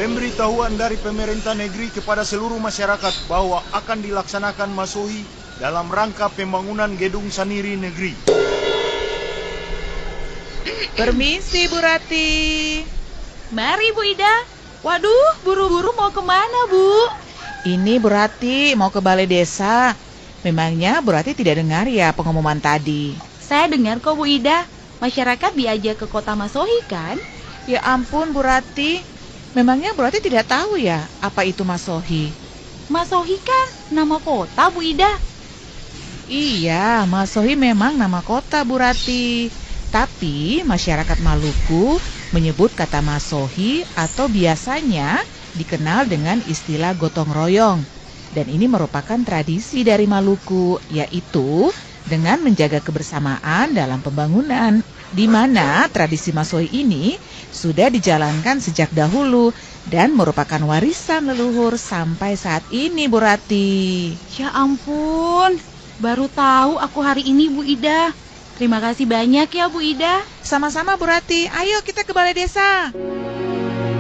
pemberitahuan dari pemerintah negeri kepada seluruh masyarakat bahwa akan dilaksanakan Masohi dalam rangka pembangunan Gedung Saniri Negeri. Permisi Bu Rati. Mari Bu Ida. Waduh, buru-buru mau kemana Bu? Ini Bu Rati mau ke balai desa. Memangnya Bu Rati tidak dengar ya pengumuman tadi? Saya dengar kok Bu Ida. Masyarakat diajak ke kota Masohi kan? Ya ampun Bu Rati. Memangnya Bu Rati tidak tahu ya apa itu Masohi? Masohi kan nama kota Bu Ida. Iya, Masohi memang nama kota Bu Rati. Tapi masyarakat Maluku menyebut kata Masohi atau biasanya dikenal dengan istilah gotong royong. Dan ini merupakan tradisi dari Maluku, yaitu dengan menjaga kebersamaan dalam pembangunan, di mana tradisi Masohi ini sudah dijalankan sejak dahulu dan merupakan warisan leluhur sampai saat ini Bu Rati. Ya ampun, baru tahu aku hari ini Bu Ida. Terima kasih banyak ya Bu Ida. Sama-sama Bu Rati, ayo kita ke balai desa.